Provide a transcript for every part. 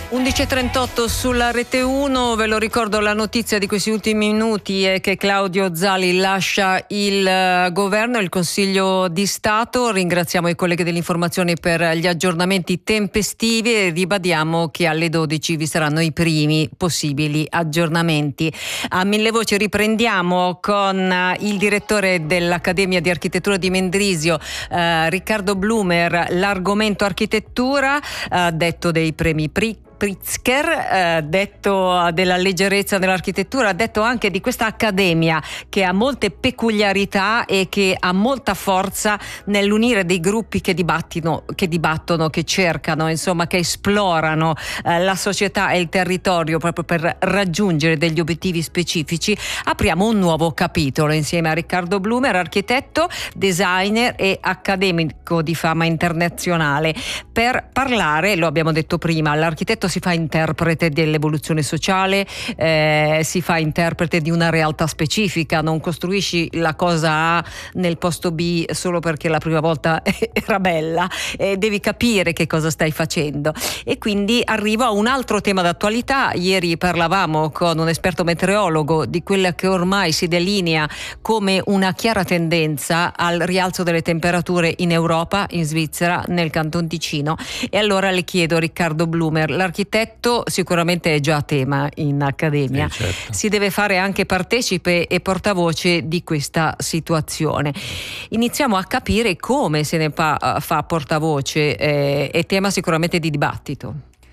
11.38 sulla Rete 1, ve lo ricordo, la notizia di questi ultimi minuti è che Claudio Zali lascia il governo, il Consiglio di Stato. Ringraziamo i colleghi dell'informazione per gli aggiornamenti tempestivi e ribadiamo che alle 12 vi saranno i primi possibili aggiornamenti. A Mille Voci riprendiamo con il direttore dell'Accademia di Architettura di Mendrisio, Riccardo Blumer, l'argomento architettura, detto dei premi Pritzker, detto della leggerezza dell'architettura, detto anche di questa accademia che ha molte peculiarità e che ha molta forza nell'unire dei gruppi che dibattono, che cercano, insomma, che esplorano la società e il territorio proprio per raggiungere degli obiettivi specifici. Apriamo un nuovo capitolo insieme a Riccardo Blumer, architetto, designer e accademico di fama internazionale, per parlare, lo abbiamo detto prima, l'architetto si fa interprete dell'evoluzione sociale, si fa interprete di una realtà specifica, non costruisci la cosa A nel posto B solo perché la prima volta era bella, devi capire che cosa stai facendo. E quindi arrivo a un altro tema d'attualità. Ieri parlavamo con un esperto meteorologo di quella che ormai si delinea come una chiara tendenza al rialzo delle temperature in Europa, in Svizzera, nel Canton Ticino. E allora le chiedo, Riccardo Blumer, l'architetto sicuramente è già tema in accademia, sì, certo. Si deve fare anche partecipe e portavoce di questa situazione. Iniziamo a capire come se ne fa portavoce, è tema sicuramente di dibattito.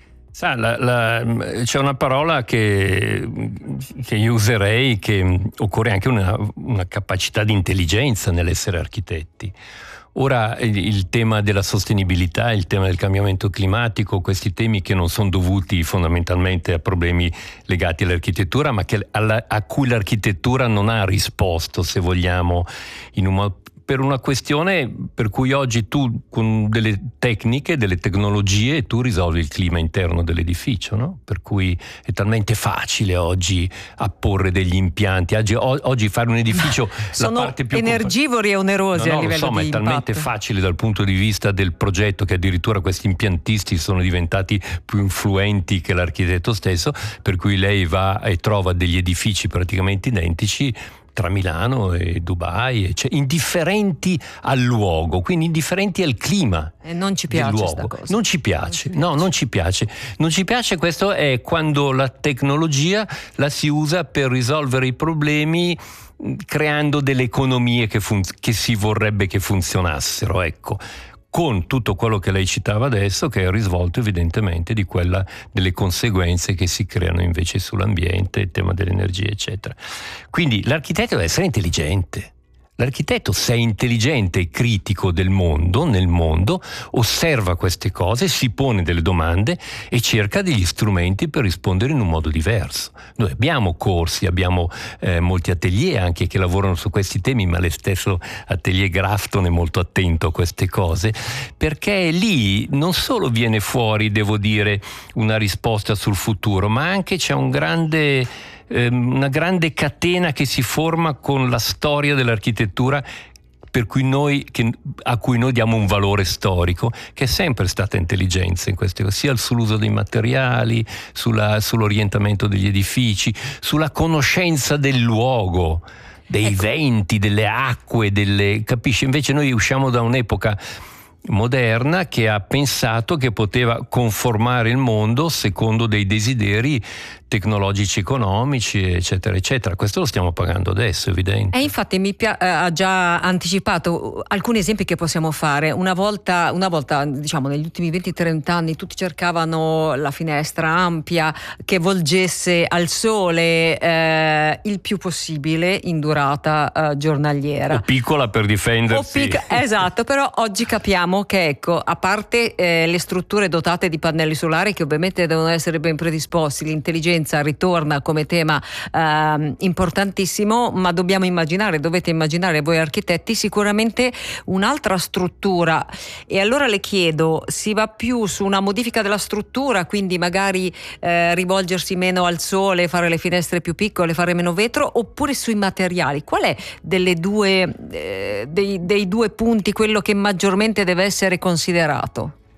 C'è una parola che io userei, che occorre anche una capacità di intelligenza nell'essere architetti. Ora il tema della sostenibilità, il tema del cambiamento climatico, questi temi che non sono dovuti fondamentalmente a problemi legati all'architettura, ma a cui l'architettura non ha risposto, se vogliamo, per una questione per cui oggi tu con delle tecniche, delle tecnologie, tu risolvi il clima interno dell'edificio, no? Per cui è talmente facile oggi apporre degli impianti. Oggi fare un edificio sono la parte più energivori e onerosi a livello di è talmente impatto. Facile dal punto di vista del progetto che addirittura questi impiantisti sono diventati più influenti che l'architetto stesso, per cui lei va e trova degli edifici praticamente identici tra Milano e Dubai, cioè indifferenti al luogo, quindi indifferenti al clima. E non ci piace questa cosa. Non ci piace. Non ci piace. Questo è quando la tecnologia la si usa per risolvere i problemi, creando delle economie che si vorrebbe che funzionassero, ecco, con tutto quello che lei citava adesso, che è il risvolto evidentemente delle conseguenze che si creano invece sull'ambiente, il tema dell'energia, eccetera. Quindi l'architetto deve essere intelligente. L'architetto, se è intelligente e critico nel mondo, osserva queste cose, si pone delle domande e cerca degli strumenti per rispondere in un modo diverso. Noi abbiamo corsi, abbiamo molti atelier anche che lavorano su questi temi, ma lo stesso atelier Grafton è molto attento a queste cose, perché lì non solo viene fuori, devo dire, una risposta sul futuro, ma anche c'è una grande catena che si forma con la storia dell'architettura, a cui noi diamo un valore storico, che è sempre stata intelligenza in queste cose, sia sull'uso dei materiali, sull'orientamento degli edifici, sulla conoscenza del luogo, dei venti, delle acque, capisci? Invece noi usciamo da un'epoca moderna che ha pensato che poteva conformare il mondo secondo dei desideri tecnologici, economici, eccetera, eccetera. Questo lo stiamo pagando adesso, evidente. E infatti ha già anticipato alcuni esempi che possiamo fare. Una volta, diciamo, negli ultimi 20-30 anni tutti cercavano la finestra ampia che volgesse al sole il più possibile in durata giornaliera. O piccola per difendersi. Esatto, però oggi capiamo che, ecco, a parte le strutture dotate di pannelli solari che ovviamente devono essere ben predisposti, l'intelligenza ritorna come tema importantissimo, ma dovete immaginare voi architetti sicuramente un'altra struttura. E allora le chiedo, si va più su una modifica della struttura, quindi magari rivolgersi meno al sole, fare le finestre più piccole, fare meno vetro, oppure sui materiali? Qual è dei due punti quello che maggiormente deve essere considerato?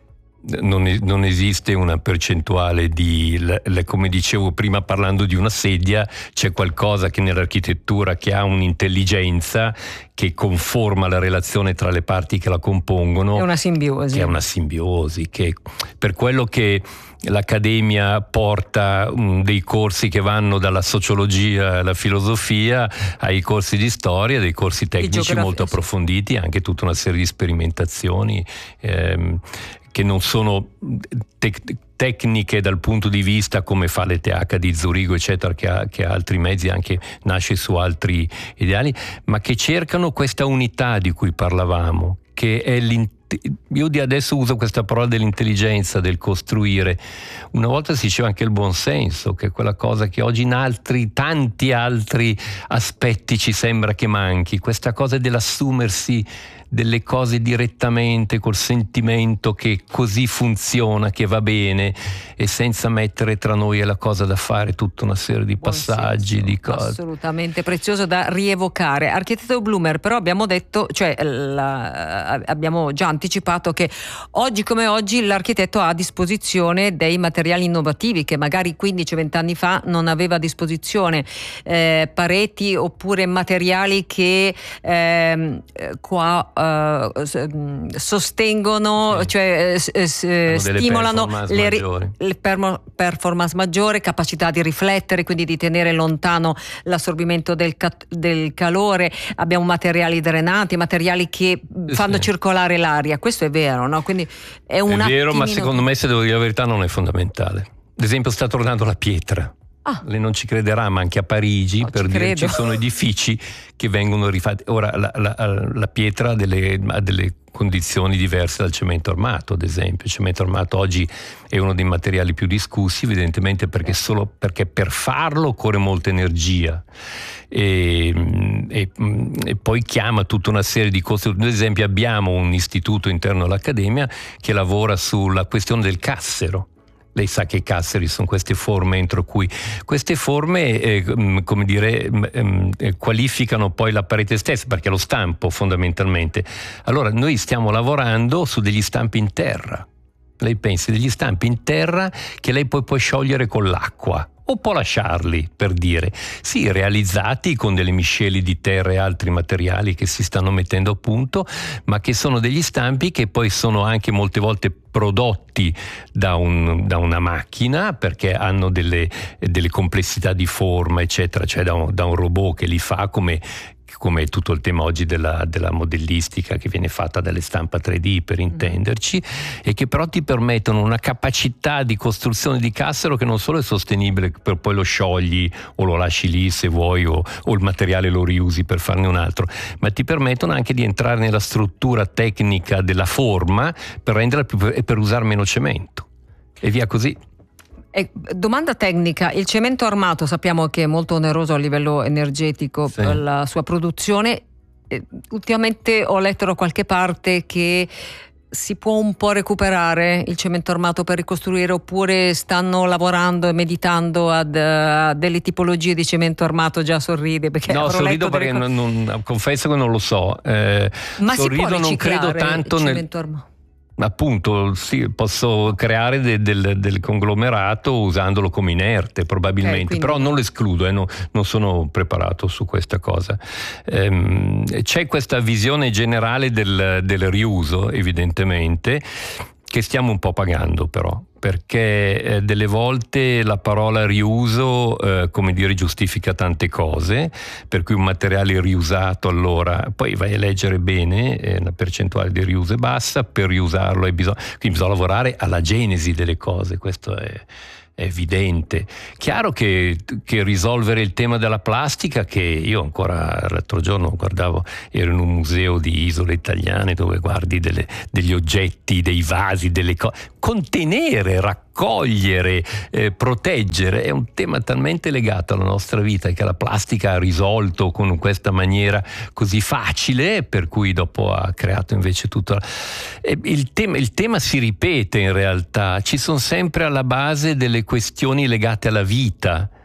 non esiste una percentuale come dicevo prima parlando di una sedia, c'è qualcosa che nell'architettura che ha un'intelligenza che conforma la relazione tra le parti che la compongono. È una simbiosi. Che è una simbiosi, che per quello che l'Accademia porta dei corsi che vanno dalla sociologia alla filosofia ai corsi di storia, dei corsi tecnici molto approfonditi, anche tutta una serie di sperimentazioni che non sono tecniche dal punto di vista come fa l'ETH di Zurigo eccetera, che ha altri mezzi, anche nasce su altri ideali, ma che cercano questa unità di cui parlavamo, che è io di adesso uso questa parola dell'intelligenza, del costruire. Una volta si diceva anche il buonsenso, che è quella cosa che oggi in tanti altri aspetti ci sembra che manchi, questa cosa dell'assumersi delle cose direttamente col sentimento che così funziona, che va bene, e senza mettere tra noi e la cosa da fare tutta una serie di passaggi, di cose. Assolutamente prezioso da rievocare. Architetto Blumer, però abbiamo detto, abbiamo già anticipato che oggi come oggi l'architetto ha a disposizione dei materiali innovativi che magari 15-20 anni fa non aveva a disposizione, pareti oppure materiali che sostengono, stimolano le performance maggiore, capacità di riflettere, quindi di tenere lontano l'assorbimento del calore. Abbiamo materiali drenanti, materiali che fanno circolare l'aria. Questo è vero, no? Quindi è vero, ma secondo me, se devo dire la verità, non è fondamentale. Ad esempio, sta tornando la pietra. Lei non ci crederà, ma anche a Parigi, per dire, ci sono edifici che vengono rifatti. Ora la pietra ha delle condizioni diverse dal cemento armato, ad esempio. Il cemento armato oggi è uno dei materiali più discussi, evidentemente perché per farlo occorre molta energia e poi chiama tutta una serie di costi. Ad esempio abbiamo un istituto interno all'Accademia che lavora sulla questione del cassero. Lei sa che i casseri sono queste forme entro cui queste forme qualificano poi la parete stessa, perché è lo stampo fondamentalmente. Allora noi stiamo lavorando su degli stampi in terra. Lei pensi, degli stampi in terra che lei poi può sciogliere con l'acqua o può lasciarli, per dire, sì, realizzati con delle misceli di terra e altri materiali che si stanno mettendo a punto, ma che sono degli stampi che poi sono anche molte volte prodotti da una macchina, perché hanno delle complessità di forma eccetera, cioè da un robot che li fa, come tutto il tema oggi della modellistica che viene fatta dalle stampa 3D, per intenderci, e che però ti permettono una capacità di costruzione di cassero che non solo è sostenibile, per poi lo sciogli o lo lasci lì se vuoi, o il materiale lo riusi per farne un altro, ma ti permettono anche di entrare nella struttura tecnica della forma per renderla per usare meno cemento e via così. Domanda tecnica: il cemento armato sappiamo che è molto oneroso a livello energetico, sì, per la sua produzione. Ultimamente ho letto da qualche parte che si può un po' recuperare il cemento armato per ricostruire, oppure stanno lavorando e meditando a delle tipologie di cemento armato? Già sorride perché no, sorrido perché confesso che non lo so, ma sorrido, si può non credo tanto il cemento armato? Appunto, sì, posso creare del conglomerato usandolo come inerte probabilmente, però non lo escludo, non sono preparato su questa cosa. C'è questa visione generale del riuso, evidentemente, che stiamo un po' pagando però, perché delle volte la parola riuso giustifica tante cose, per cui un materiale riusato, allora poi vai a leggere bene, la percentuale di riuso è bassa, per riusarlo quindi bisogna lavorare alla genesi delle cose, questo è evidente. Chiaro che risolvere il tema della plastica, che io ancora l'altro giorno ero in un museo di isole italiane dove guardi degli oggetti, dei vasi, delle cose, contenere, raccogliere, proteggere, è un tema talmente legato alla nostra vita che la plastica ha risolto con questa maniera così facile, per cui dopo ha creato invece tutto. Il tema si ripete in realtà, ci sono sempre alla base delle questioni legate alla vita,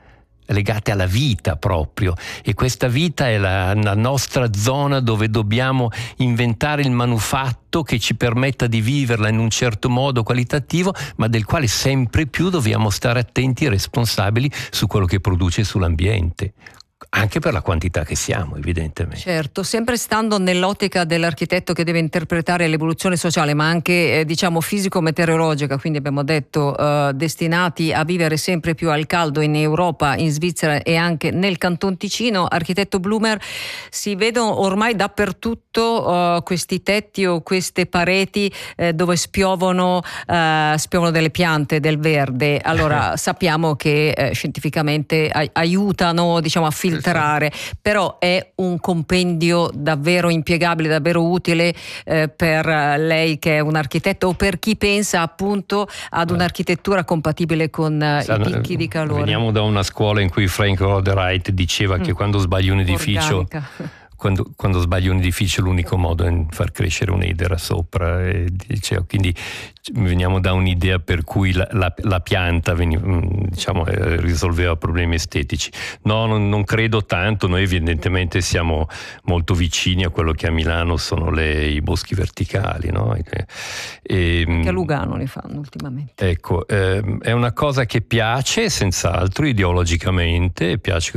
legate alla vita proprio, e questa vita è la nostra zona dove dobbiamo inventare il manufatto che ci permetta di viverla in un certo modo qualitativo, ma del quale sempre più dobbiamo stare attenti e responsabili su quello che produce sull'ambiente, anche per la quantità che siamo, evidentemente. Certo, sempre stando nell'ottica dell'architetto che deve interpretare l'evoluzione sociale, ma anche fisico-meteorologica, quindi abbiamo detto destinati a vivere sempre più al caldo in Europa, in Svizzera e anche nel Canton Ticino. Architetto Blumer, si vedono ormai dappertutto questi tetti o queste pareti dove spiovono delle piante, del verde. Allora sappiamo che scientificamente aiutano, a filtrare. Però è un compendio davvero impiegabile, davvero utile per lei che è un architetto, o per chi pensa appunto ad un'architettura compatibile con i picchi di calore. Veniamo da una scuola in cui Frank Lloyd Wright diceva che quando sbagli un edificio quando sbagli un edificio l'unico modo è far crescere un'edera sopra, quindi veniamo da un'idea per cui la pianta risolveva problemi estetici. No, non credo tanto. Noi evidentemente siamo molto vicini a quello che a Milano sono i boschi verticali, no? Che a Lugano ne fanno ultimamente. Ecco, è una cosa che piace senz'altro ideologicamente,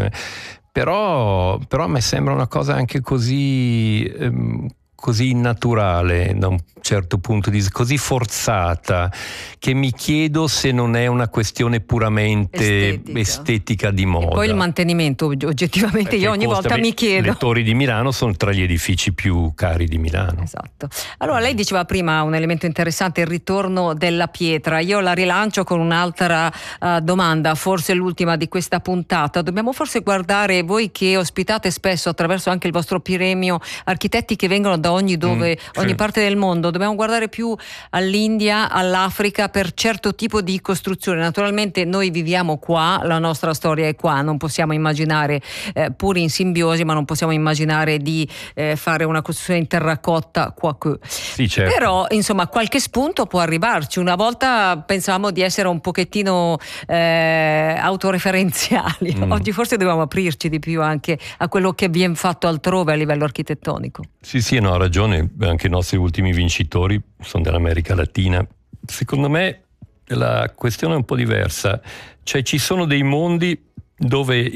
però a me sembra una cosa anche così naturale, da un certo punto di vista, così forzata, che mi chiedo se non è una questione puramente estetica di moda. E poi il mantenimento, oggettivamente. Perché io ogni volta mi chiedo. Le torri di Milano sono tra gli edifici più cari di Milano. Esatto. Allora, lei diceva prima un elemento interessante, il ritorno della pietra. Io la rilancio con un'altra domanda, forse l'ultima di questa puntata. Dobbiamo forse guardare, voi che ospitate spesso attraverso anche il vostro premio architetti che vengono da ogni parte del mondo, dobbiamo guardare più all'India, all'Africa per certo tipo di costruzione. Naturalmente noi viviamo qua, la nostra storia è qua, non possiamo immaginare, pur in simbiosi, ma non possiamo immaginare di fare una costruzione in terracotta qua. Sì, certo. Però insomma qualche spunto può arrivarci. Una volta pensavamo di essere un pochettino autoreferenziali, oggi forse dobbiamo aprirci di più anche a quello che viene fatto altrove a livello architettonico. Sì, no, ha ragione, anche i nostri ultimi vincitori sono dell'America Latina. Secondo me la questione è un po' diversa, cioè ci sono dei mondi dove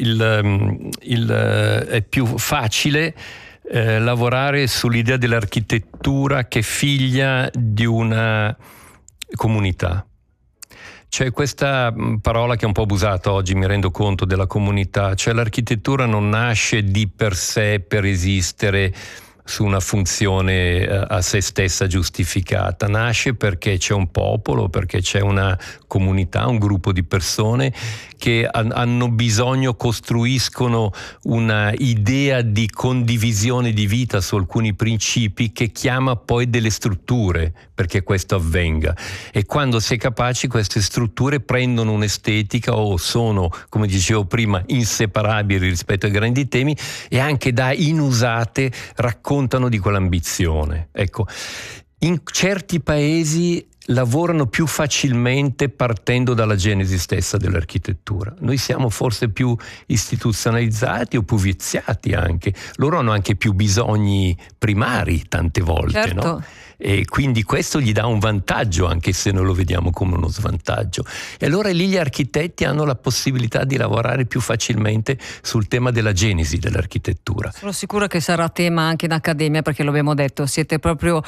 è più facile lavorare sull'idea dell'architettura che è figlia di una comunità. C'è questa parola che è un po' abusata oggi, mi rendo conto, della comunità, cioè l'architettura non nasce di per sé per esistere su una funzione a se stessa giustificata, nasce perché c'è un popolo, perché c'è una comunità, un gruppo di persone che hanno bisogno, costruiscono una idea di condivisione di vita su alcuni principi che chiama poi delle strutture perché questo avvenga, e quando si è capaci queste strutture prendono un'estetica o sono, come dicevo prima, inseparabili rispetto ai grandi temi e anche da inusate raccontano di quell'ambizione. Ecco, in certi paesi lavorano più facilmente partendo dalla genesi stessa dell'architettura. Noi siamo forse più istituzionalizzati o più viziati anche. Loro hanno anche più bisogni primari tante volte, certo. No? E quindi questo gli dà un vantaggio, anche se noi lo vediamo come uno svantaggio. E allora lì gli architetti hanno la possibilità di lavorare più facilmente sul tema della genesi dell'architettura. Sono sicura che sarà tema anche in accademia, perché lo abbiamo detto, siete proprio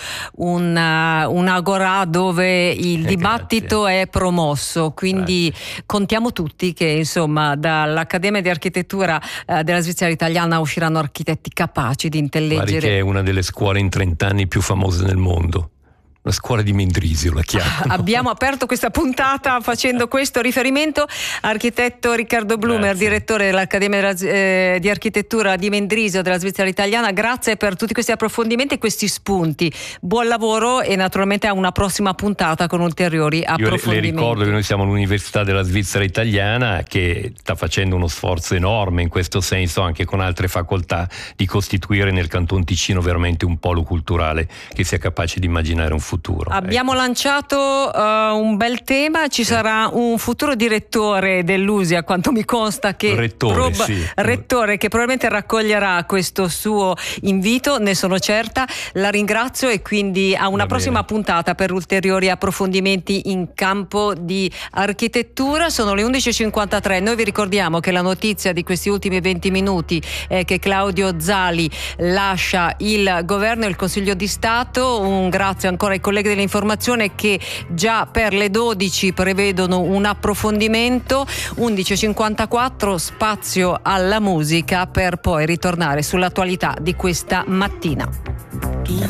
un'agorà dove il dibattito è promosso, quindi contiamo tutti che insomma dall'Accademia di Architettura della Svizzera Italiana usciranno architetti capaci di intelleggere. Guardi che è una delle scuole in 30 anni più famose nel mondo. La scuola di Mendrisio la chiamano. Abbiamo aperto questa puntata facendo questo riferimento. Architetto Riccardo Blumer, direttore dell'Accademia di Architettura di Mendrisio della Svizzera Italiana, grazie per tutti questi approfondimenti e questi spunti. Buon lavoro e naturalmente a una prossima puntata con ulteriori approfondimenti. Io le ricordo che noi siamo l'Università della Svizzera Italiana, che sta facendo uno sforzo enorme in questo senso, anche con altre facoltà, di costituire nel Canton Ticino veramente un polo culturale che sia capace di immaginare un futuro. Abbiamo lanciato un bel tema, ci sarà un futuro direttore dell'USI, a quanto mi consta, che rettore, che probabilmente raccoglierà questo suo invito, ne sono certa. La ringrazio e quindi a una prossima puntata per ulteriori approfondimenti in campo di architettura. Sono le 11.53, noi vi ricordiamo che la notizia di questi ultimi 20 minuti è che Claudio Zali lascia il governo e il Consiglio di Stato. Un grazie ancora ai colleghi dell'informazione che già per le 12 prevedono un approfondimento. 11.54, spazio alla musica per poi ritornare sull'attualità di questa mattina.